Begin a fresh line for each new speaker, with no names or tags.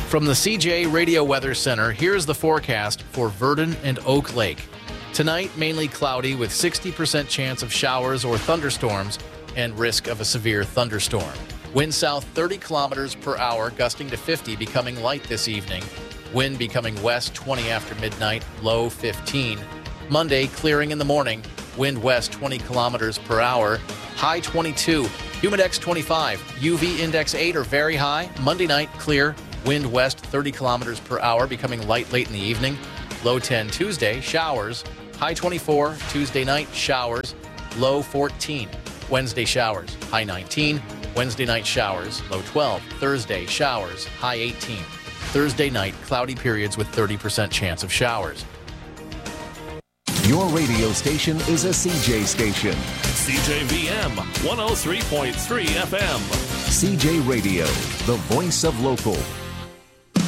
From the CJ Radio Weather Center, here's the forecast for Verdon and Oak Lake. Tonight, mainly cloudy with 60% chance of showers or thunderstorms and risk of a severe thunderstorm. Wind south 30 kilometers per hour, gusting to 50, becoming light this evening. Wind becoming west 20 after midnight, low 15. Monday, clearing in the morning. Wind west 20 kilometers per hour, high 22. Humidex 25, UV index 8 or very high. Monday night, clear. Wind west 30 kilometers per hour, becoming light late in the evening. Low 10 Tuesday, showers. High 24. Tuesday night, showers. Low 14. Wednesday, showers. High 19. Wednesday night, showers. Low 12. Thursday, showers. High 18. Thursday night, cloudy periods with 30% chance of showers.
Your radio station is a CJ station.
CJVM 103.3 FM.
CJ Radio, the voice of local.